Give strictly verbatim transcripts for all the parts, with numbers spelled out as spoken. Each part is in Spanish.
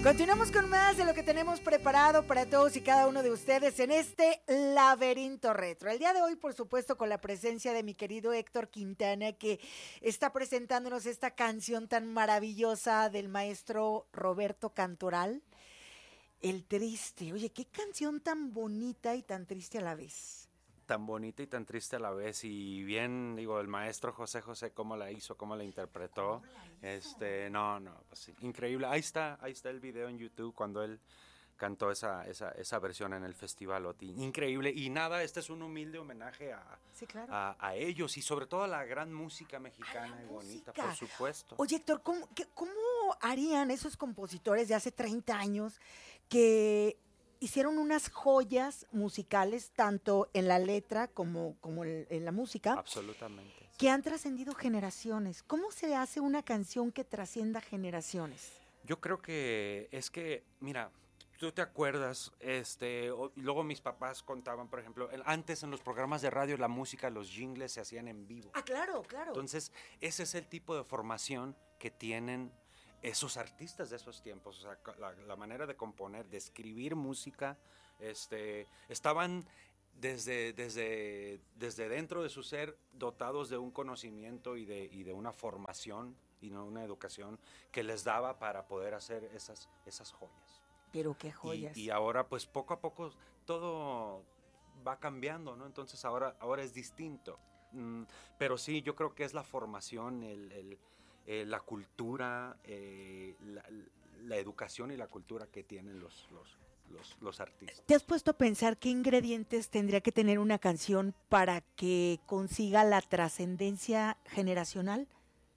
Continuamos con más de lo que tenemos preparado para todos y cada uno de ustedes en este laberinto retro. El día de hoy, por supuesto, con la presencia de mi querido Héctor Quintana, que está presentándonos esta canción tan maravillosa del maestro Roberto Cantoral, El Triste. Oye, qué canción tan bonita y tan triste a la vez. Tan bonita y tan triste a la vez, y bien, digo, el maestro José José, cómo la hizo, cómo la interpretó, la este, no, no, pues sí, increíble. Ahí está, ahí está el video en YouTube cuando él cantó esa, esa, esa versión en el Festival O T I. Increíble, y nada, este es un humilde homenaje a, sí, claro. a, a ellos, y sobre todo a la gran música mexicana y bonita, por supuesto. Oye, Héctor, ¿cómo, qué, ¿cómo harían esos compositores de hace treinta años que hicieron unas joyas musicales, tanto en la letra como, como en, en la música? Absolutamente. Sí. Que han trascendido generaciones. ¿Cómo se hace una canción que trascienda generaciones? Yo creo que es que, mira, tú te acuerdas, este, o, y luego mis papás contaban, por ejemplo, el, antes en los programas de radio la música, los jingles se hacían en vivo. Ah, claro, claro. Entonces, ese es el tipo de formación que tienen esos artistas de esos tiempos, o sea, la, la manera de componer, de escribir música, este, estaban desde, desde, desde dentro de su ser dotados de un conocimiento y de, y de una formación y no una educación que les daba para poder hacer esas, esas joyas. Pero qué joyas. Y, y ahora, pues, poco a poco todo va cambiando, ¿no? Entonces ahora, ahora es distinto. Mm, pero sí, yo creo que es la formación, el... el Eh, la cultura, eh, la, la educación y la cultura que tienen los, los, los, los artistas. ¿Te has puesto a pensar qué ingredientes tendría que tener una canción para que consiga la trascendencia generacional?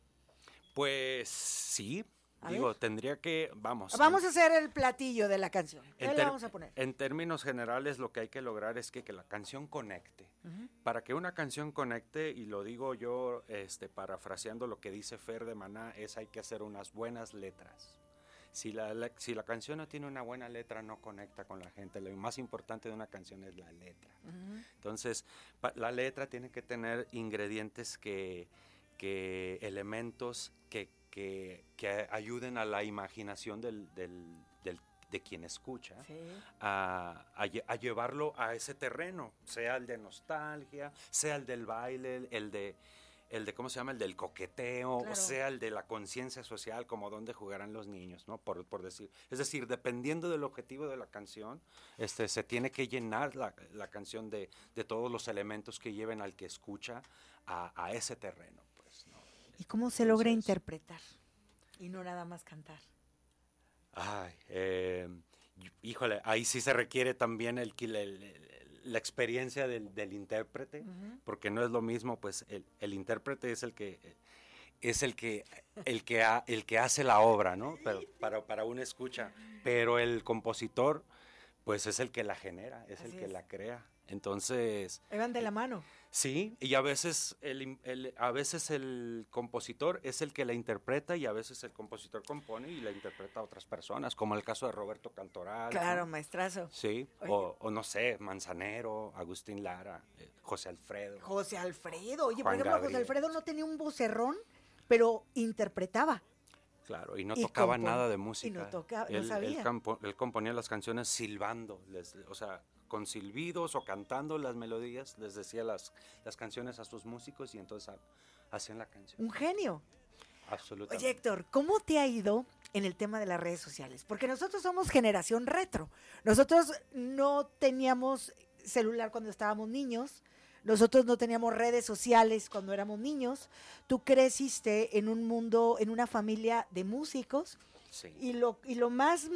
Pues sí, a digo, ver. tendría que, vamos. Vamos en, a hacer el platillo de la canción. ¿Qué ter, le vamos a poner? En términos generales, lo que hay que lograr es que, que la canción conecte. Uh-huh. Para que una canción conecte, y lo digo yo, este, parafraseando lo que dice Fer de Maná, es hay que hacer unas buenas letras. Si la, la, si la canción no tiene una buena letra, no conecta con la gente. Lo más importante de una canción es la letra. Uh-huh. Entonces, pa, la letra tiene que tener ingredientes que, que elementos que Que, que ayuden a la imaginación del, del, del, de quien escucha, sí. a, a, a llevarlo a ese terreno, sea el de nostalgia, sea el del baile, el de, el de ¿cómo se llama? El del coqueteo, claro. O sea el de la conciencia social, como dónde jugarán los niños, ¿no? Por, por decir, es decir, dependiendo del objetivo de la canción, este, se tiene que llenar la, la canción de, de todos los elementos que lleven al que escucha a, a ese terreno. ¿Y cómo se logra Entonces, interpretar y no nada más cantar? Ay, eh, híjole, ahí sí se requiere también el, el, el, la experiencia del, del intérprete, uh-huh. Porque no es lo mismo, pues el, el intérprete es el que es el que el que ha, el que hace la obra, ¿no? Pero para para una escucha, pero el compositor, pues es el que la genera, es Así el que es. la crea. Entonces, ahí van de la mano. Sí, y a veces el, el a veces el compositor es el que la interpreta y a veces el compositor compone y la interpreta a otras personas, como el caso de Roberto Cantoral. Claro, ¿no? maestrazo. Sí, o, o no sé, Manzanero, Agustín Lara, eh, José Alfredo. José Alfredo, oye, Juan por ejemplo, Gabriel. José Alfredo no tenía un vocerrón, pero interpretaba. Claro, y no y tocaba compon- nada de música. Y no tocaba, él, no sabía. Él, campo, él componía las canciones silbando, les, o sea, con silbidos o cantando las melodías, les decía las, las canciones a sus músicos y entonces a, hacían la canción. Un genio. Absolutamente. Oye, Héctor, ¿cómo te ha ido en el tema de las redes sociales? Porque nosotros somos generación retro. Nosotros no teníamos celular cuando estábamos niños. Nosotros no teníamos redes sociales cuando éramos niños. Tú creciste en un mundo, en una familia de músicos. Sí. Y lo, y lo más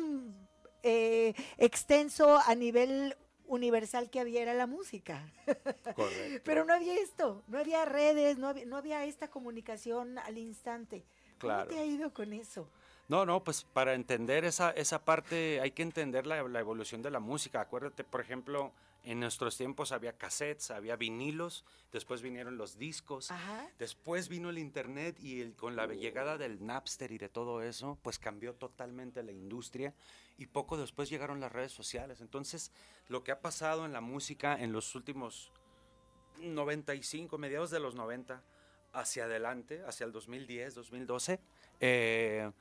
eh, extenso a nivel universal que había era la música. Correcto. Pero no había esto, no había redes, no había, no había esta comunicación al instante. Claro. ¿Cómo te ha ido con eso? No, no, pues para entender esa, esa parte hay que entender la, la evolución de la música. Acuérdate, por ejemplo, en nuestros tiempos había cassettes, había vinilos, después vinieron los discos, Ajá. Después vino el internet y el, con la llegada del Napster y de todo eso, pues cambió totalmente la industria y poco después llegaron las redes sociales. Entonces, lo que ha pasado en la música en los últimos noventa y cinco, mediados de los noventa, hacia adelante, hacia el dos mil diez, dos mil doce, eh,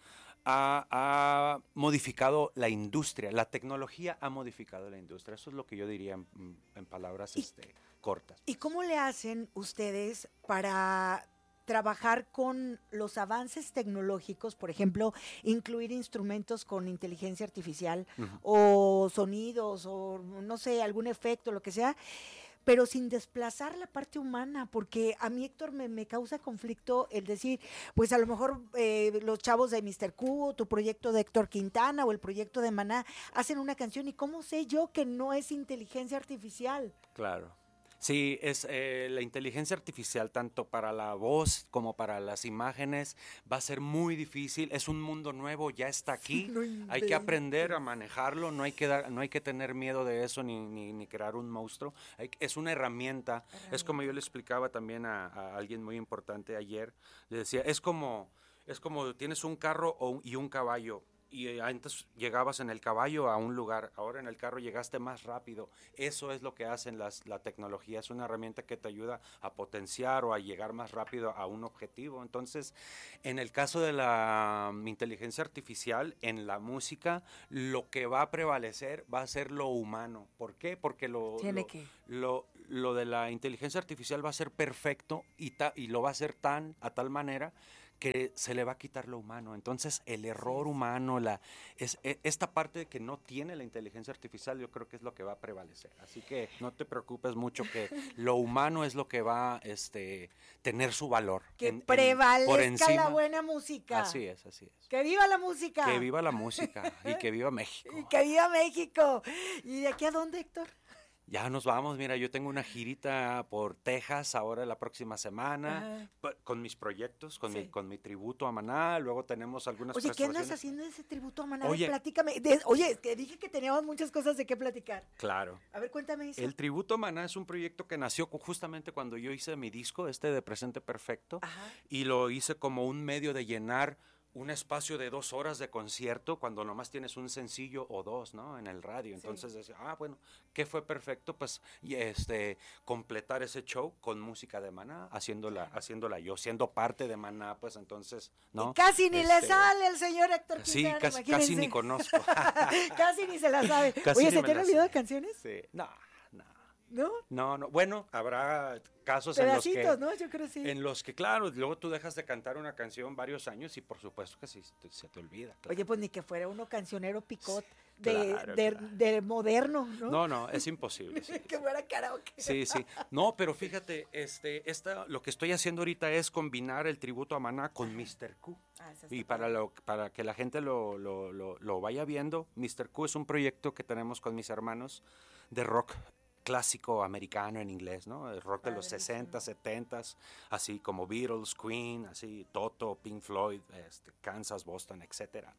ha, ha modificado la industria, la tecnología ha modificado la industria. Eso es lo que yo diría en, en palabras ¿Y, este, cortas. ¿Y cómo le hacen ustedes para trabajar con los avances tecnológicos, por ejemplo, incluir instrumentos con inteligencia artificial uh-huh. o sonidos o no sé, algún efecto, lo que sea, pero sin desplazar la parte humana? Porque a mí, Héctor, me, me causa conflicto el decir, pues a lo mejor eh, los chavos de míster Q, o tu proyecto de Héctor Quintana o el proyecto de Maná hacen una canción, y ¿cómo sé yo que no es inteligencia artificial? Claro. Sí, es eh, la inteligencia artificial tanto para la voz como para las imágenes va a ser muy difícil. Es un mundo nuevo, ya está aquí. No hay que aprender a manejarlo, no hay que dar, no hay que tener miedo de eso ni, ni, ni crear un monstruo. Hay, es una herramienta. herramienta. Es como yo le explicaba también a, a alguien muy importante ayer. Le decía, es como, es como tienes un carro o, y un caballo. Y antes llegabas en el caballo a un lugar, ahora en el carro llegaste más rápido. Eso es lo que hacen las, la tecnología, es una herramienta que te ayuda a potenciar o a llegar más rápido a un objetivo. Entonces, en el caso de la um, inteligencia artificial, en la música, lo que va a prevalecer va a ser lo humano. ¿Por qué? Porque lo, Tiene lo, que. lo, lo de la inteligencia artificial va a ser perfecto y, ta, y lo va a hacer tan, a tal manera que se le va a quitar lo humano. Entonces, el error sí, humano, la, es, es, esta parte que no tiene la inteligencia artificial, yo creo que es lo que va a prevalecer. Así que no te preocupes mucho, que lo humano es lo que va a este, tener su valor. Que en, prevalezca en, por encima. La buena música. Así es, así es. ¡Que viva la música! Que viva la música y que viva México. ¡Y que viva México! ¿Y de aquí a dónde, Héctor? Ya nos vamos, mira, yo tengo una girita por Texas ahora la próxima semana, Ajá. con mis proyectos, con, sí. mi, con mi tributo a Maná, luego tenemos algunas Oye, ¿qué andas haciendo ese tributo a Maná? Oye, platícame. De, oye, te dije que teníamos muchas cosas de qué platicar. Claro. A ver, cuéntame eso. El tributo a Maná es un proyecto que nació justamente cuando yo hice mi disco, este de Presente Perfecto, Ajá. y lo hice como un medio de llenar un espacio de dos horas de concierto cuando nomás tienes un sencillo o dos, ¿no? En el radio. Entonces, sí. decía, ah, bueno, ¿qué fue perfecto? Pues, y este, completar ese show con música de Maná, haciéndola, haciéndola yo, siendo parte de Maná, pues entonces, ¿no? Y casi ni este, le sale el señor Héctor Quintana, sí, casi, casi ni conozco. Casi ni se la sabe. Casi Oye, ¿se te han olvidado canciones? Sí, no, no. ¿No? No, no. Bueno, habrá casos pedacitos, en los que, ¿no? Yo creo sí. En los que, claro, luego tú dejas de cantar una canción varios años y por supuesto que sí, se te, se te olvida. Claro. Oye, pues ni que fuera uno cancionero picot de, claro, de, claro. de moderno, ¿no? No, no, es imposible. Sí, que fuera karaoke. Sí, sí. No, pero fíjate, este, esta, lo que estoy haciendo ahorita es combinar el tributo a Maná con míster Q. Ah, y para, lo, para que la gente lo, lo, lo, lo vaya viendo, míster Q es un proyecto que tenemos con mis hermanos de rock clásico americano en inglés, ¿no? El rock de los sesenta, setenta, así como Beatles, Queen, así Toto, Pink Floyd, este, Kansas, Boston, etcétera.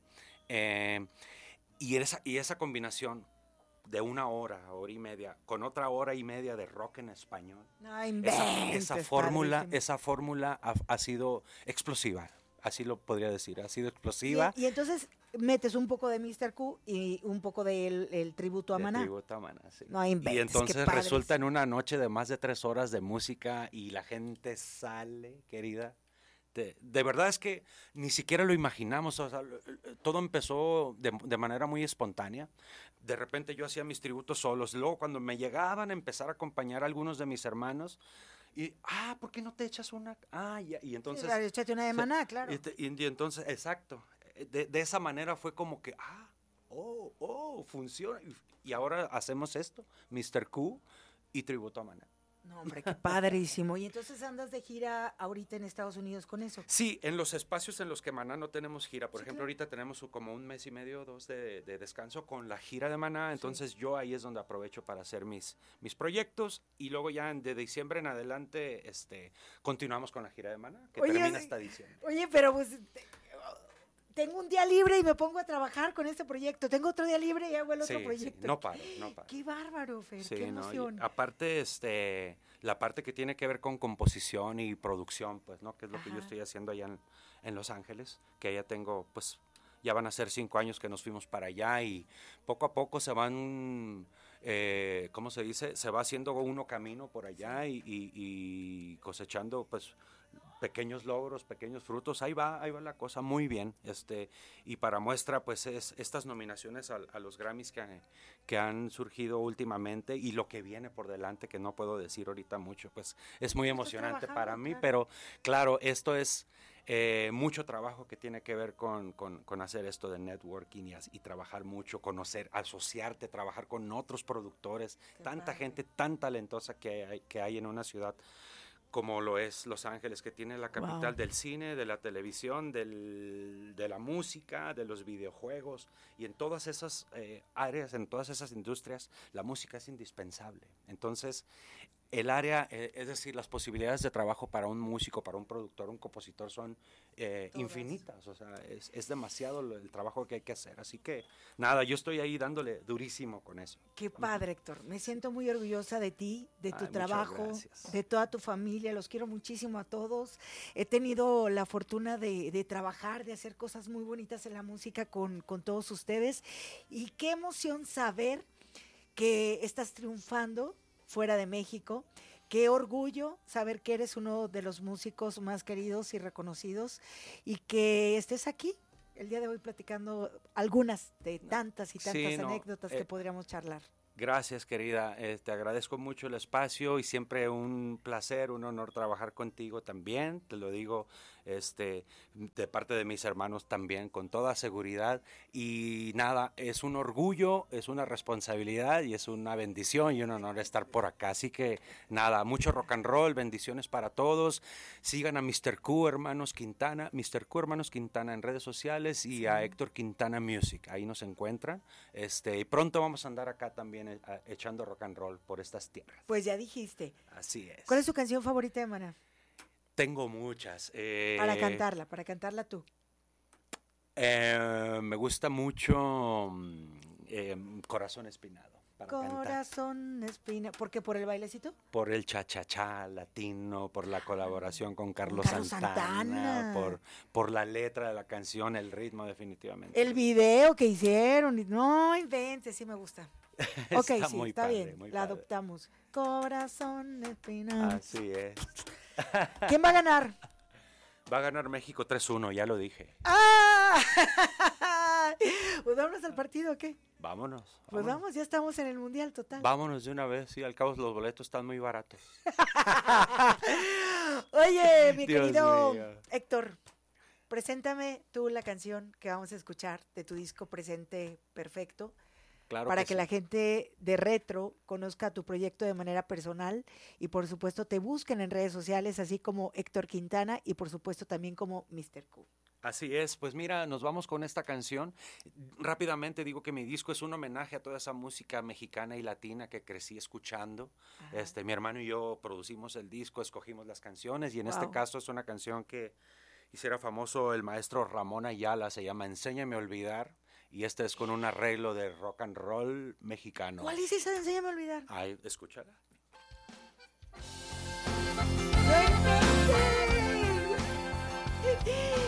Eh, y, esa, y esa combinación de una hora, hora y media, con otra hora y media de rock en español, no, esa, esa fórmula, esa fórmula ha, ha sido explosiva. Así lo podría decir, ha sido explosiva. Y, y entonces metes un poco de míster Q y un poco del el tributo a Maná. El tributo a Maná, sí. No inventes, y entonces resulta en una noche de más de tres horas de música y la gente sale, querida. De, de verdad es que ni siquiera lo imaginamos, o sea, todo empezó de, de manera muy espontánea. De repente yo hacía mis tributos solos, luego cuando me llegaban a empezar a acompañar a algunos de mis hermanos, y, ah, ¿por qué no te echas una? Ah, y, y entonces... Sí, claro, échate una de Maná, claro. Y, y, y entonces, exacto, de, de esa manera fue como que, ah, oh, oh, funciona. Y, y ahora hacemos esto, míster Q y tributo a Maná. No, hombre, qué padrísimo. ¿Y entonces andas de gira ahorita en Estados Unidos con eso? Sí, en los espacios en los que Maná no tenemos gira. Por sí, ejemplo, claro. ahorita tenemos como un mes y medio o dos de, de descanso con la gira de Maná. Entonces sí. yo ahí es donde aprovecho para hacer mis, mis proyectos. Y luego ya de diciembre en adelante este, continuamos con la gira de Maná, que oye, termina hasta diciembre. Oye, pero pues... Tengo un día libre y me pongo a trabajar con este proyecto. Tengo otro día libre y hago el otro sí, proyecto. Sí, no paro, no paro. Qué bárbaro, Fer, sí, qué emoción. No, aparte, este, la parte que tiene que ver con composición y producción, pues, ¿no? Que es lo Ajá. que yo estoy haciendo allá en, en Los Ángeles, que ya tengo, pues, ya van a ser cinco años que nos fuimos para allá y poco a poco se van, eh, ¿cómo se dice? Se va haciendo uno camino por allá y, y, y cosechando, pues, pequeños logros, pequeños frutos, ahí va, ahí va la cosa muy bien. Este, y para muestra, pues es estas nominaciones a, a los Grammys que, que han surgido últimamente y lo que viene por delante, que no puedo decir ahorita mucho, pues es muy emocionante para mí, claro. Pero claro, esto es eh, mucho trabajo que tiene que ver con, con, con hacer esto de networking y, y trabajar mucho, conocer, asociarte, trabajar con otros productores, Qué tanta padre. gente tan talentosa que hay, que hay en una ciudad como lo es Los Ángeles, que tiene la capital wow. del cine, de la televisión, del, de la música, de los videojuegos, y en todas esas eh, áreas, en todas esas industrias, la música es indispensable. Entonces, el área, eh, es decir, las posibilidades de trabajo para un músico, para un productor, un compositor son eh, infinitas, o sea, es, es demasiado el trabajo que hay que hacer. Así que, nada, yo estoy ahí dándole durísimo con eso. Qué padre, Héctor. Me siento muy orgullosa de ti, de tu Ay, trabajo, de toda tu familia. Los quiero muchísimo a todos. He tenido la fortuna de, de trabajar, de hacer cosas muy bonitas en la música con, con todos ustedes. Y qué emoción saber que estás triunfando fuera de México. Qué orgullo saber que eres uno de los músicos más queridos y reconocidos y que estés aquí el día de hoy platicando algunas de tantas y tantas sí, no, anécdotas eh, que podríamos charlar. Gracias, querida. Eh, te agradezco mucho el espacio y siempre un placer, un honor trabajar contigo también. Te lo digo este, de parte de mis hermanos también, con toda seguridad. Y nada, es un orgullo, es una responsabilidad y es una bendición y un honor estar por acá. Así que nada, mucho rock and roll, bendiciones para todos. Sigan a mister Q Hermanos Quintana, mister Q Hermanos Quintana en redes sociales y sí. a Héctor Quintana Music. Ahí nos encuentran. Este, y pronto vamos a andar acá también echando rock and roll por estas tierras. Pues ya dijiste. Así es. ¿Cuál es tu canción favorita de Maná? Tengo muchas. Eh, para cantarla, para cantarla tú. Eh, me gusta mucho eh, Corazón Espinado. Para Corazón Espinado. ¿Por qué? ¿Por el bailecito? Por el cha-cha-cha latino, por la colaboración con Carlos, Carlos Santana, Santana. Por, por la letra de la canción, el ritmo definitivamente. El video que hicieron. No inventes, sí me gusta. Ok, está sí, muy está padre, bien, muy la padre. adoptamos. Corazón Espinado. Así es. ¿Quién va a ganar? Va a ganar México tres uno, ya lo dije. ¡Ah! Pues vámonos al partido, ¿o qué? Vámonos. Pues vámonos. vamos, ya estamos en el Mundial total. Vámonos de una vez, sí, al cabo los boletos están muy baratos. Oye, mi Dios querido mío. Héctor, preséntame tú la canción que vamos a escuchar de tu disco Presente Perfecto. Claro para que, que sí. la gente de Retro conozca tu proyecto de manera personal y por supuesto te busquen en redes sociales así como Héctor Quintana y por supuesto también como mister Q. Así es, pues mira, nos vamos con esta canción. Rápidamente digo que mi disco es un homenaje a toda esa música mexicana y latina que crecí escuchando. Ajá. Este, mi hermano y yo producimos el disco, escogimos las canciones y en wow. este caso es una canción que hiciera famoso el maestro Ramón Ayala, se llama Enséñame a olvidar. Y este es con un arreglo de rock and roll mexicano. ¿Cuál es esa de Enséñame a olvidar? Ay, escúchala. ¡No